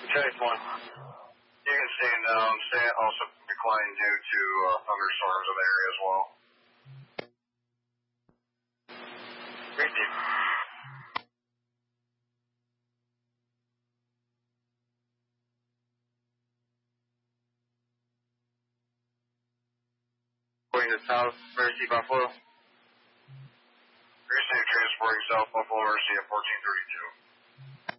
Chase 1. You can stand down. Stand also declining due to thunderstorms in the area as well. Thank you. Going to South Mercy Buffalo. Recently transporting South Buffalo Mercy at 1432.